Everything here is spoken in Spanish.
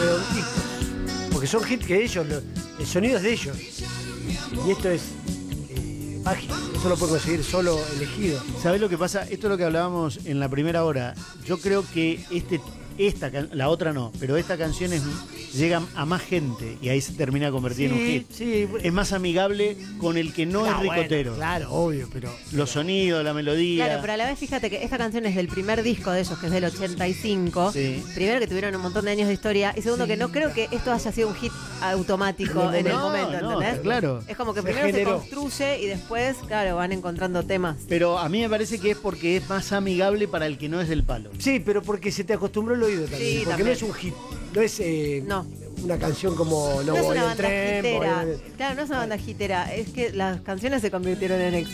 redonditos. Porque son hits que ellos, el sonido es de ellos. Y esto es mágico. Eso lo puede conseguir solo elegido. ¿Sabés lo que pasa? Esto es lo que hablábamos en la primera hora. Yo creo que la otra no, pero esta canción llega a más gente y ahí se termina convirtiendo en un hit. Sí, es más amigable con el que no es ricotero. Bueno, claro, obvio, pero... Los sonidos, la melodía. Claro, pero a la vez fíjate que esta canción es del primer disco de ellos, que es del 85. Sí. Primero que tuvieron un montón de años de historia. Y segundo que no creo que esto haya sido un hit automático en el momento, ¿entendés? Claro. Es como que Se primero generó. se construye y después, claro, van encontrando temas. Pero a mí me parece que es porque es más amigable para el que no es del palo. Sí, pero porque se te acostumbró el oído también. Sí, porque también. no es un hit. No es una canción como No es voy una en banda tren. hitera. voy en- Claro, no es una banda hitera. Es que las canciones se convirtieron en éxito.